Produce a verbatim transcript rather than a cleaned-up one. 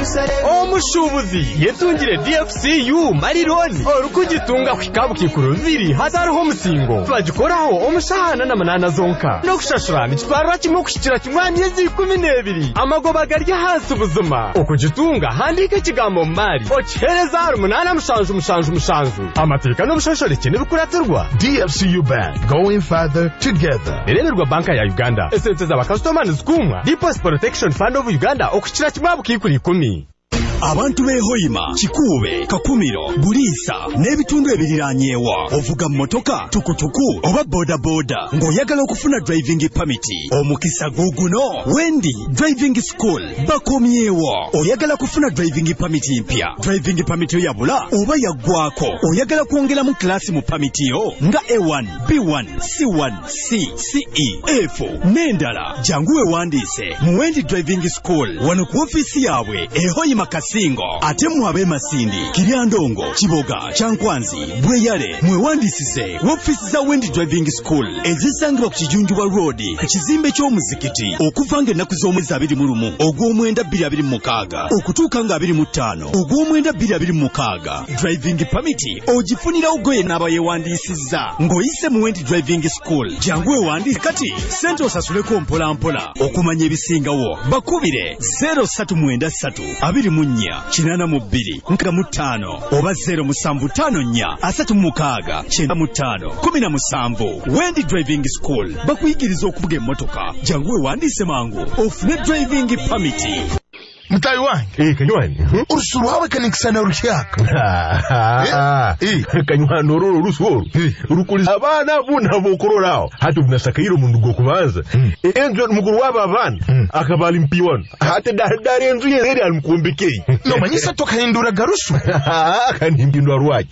omushubuzi yetungire D F C U marironi orukugitunga kwikabu kikuru biri hatariho musingo bagikoraho omushahana na manana zonka no kushashura nikitwarwa kimwe kushikira kimwani yezi kumi n'ebiri amagoba garya hasi ubuzima okugitunga handika ikigambo mari okihereza ari munana mushanju mushanju mushanju amateka n'ubushashoreke n'ibikuratirwa. D F C U Bank, going further together. Iremerwa banka ya Uganda esente z'abakastomani zikumwa Deposit Protection Fund of Uganda okushikira kimwe kikuri ikumi. Abantu behoyima Kikube Kakumiro Bulisa n'ebitundu ebiriranyeewa ovuga mmotoka tukutuku oba boda boda ng'oyagala okufuna driving permit omukisa guguno Wendi Driving School bakomyeewa oyagala kufuna driving permit mpya driving permit yabula oba yaggwako oyagala kwongera mu klasi mu permit yo nga A one B one C one C C E F n'endala jangu wewandiise mu Wendi Driving School wano ku ofisi yaabwe ehoyima Singo ate mwabe Masindi Kiryandongo Kiboga Chankwanzi Bweyale mwewandisize ofisi za Wendi Driving School ezisangibwa ku Kijunjubwa Road ku kizimbe ky'omuzikiti okuvanga ennaku z'omwezi abiri mu lumu ogw'omwenda bbiri abiri mu mukaaga okutuuka nga abiri mu ttaano ogw'omwenda bbiri abiri mu mukaaga. Driving permit ogifunira ogoye n'abayewandisizza ng'oyise mu Wendi Driving School jangu wewandiise kati sente osasuleko mpola mpola okumanya ebisingawo bakubire zero three nine three abiri mu nnya kinana mu bbiri nka mu ttaano oba zero musanvu ttaano nnya asatu mu mukaaga kyenda mu ttaano kumi na musanvu. Wendi Driving School bakuyigiriza okuvuga emmotoka jangu wewandiise mangu ofune driving permit. Mtayi wange eh kanywani urusuru hawe kanikisana rushaka eh kanywani ororo urusuru urukuri abana buna bokororao hatu bunasakayiro mundu go kubanza enzo muguru waba abana akabali mpiwon hata dari enzo yeri almukumbekei no manyisa toka hindura garusu akanimbindwa rwaje